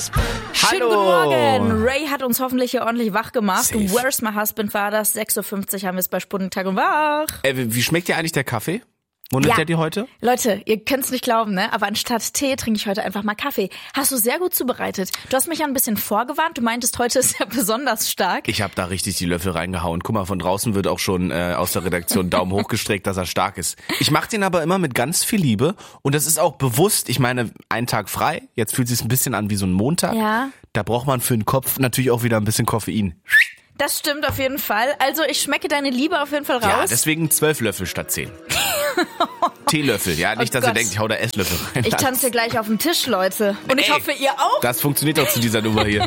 Husband. Schönen Hallo. guten Morgen. Ray hat uns hoffentlich hier ordentlich wach gemacht. Safe. Where's my husband war das? 6.50 Uhr haben wir es bei Spundentag und wach. Wie schmeckt dir eigentlich der Kaffee? Wundert der dir heute? Leute, ihr könnt's nicht glauben, ne? Aber anstatt Tee trinke ich heute einfach mal Kaffee. Hast du sehr gut zubereitet. Du hast mich ja ein bisschen vorgewarnt. Du meintest, heute ist ja besonders stark. Ich habe da richtig die Löffel reingehauen. Guck mal, von draußen wird auch schon aus der Redaktion Daumen hoch gestreckt, dass er stark ist. Ich mache den aber immer mit ganz viel Liebe und das ist auch bewusst. Ich meine, einen Tag frei. Jetzt fühlt es sich ein bisschen an wie so ein Montag. Ja. Da braucht man für den Kopf natürlich auch wieder ein bisschen Koffein. Das stimmt auf jeden Fall. Also ich schmecke deine Liebe auf jeden Fall raus. Ja, deswegen 12 Löffel statt 10. Teelöffel, ja, nicht, Oh dass ihr Gott. denkt, ich hau da Esslöffel rein. Ich tanze hier gleich auf den Tisch, Leute. Und ich Ey, hoffe, ihr auch. Das funktioniert doch zu dieser Nummer hier.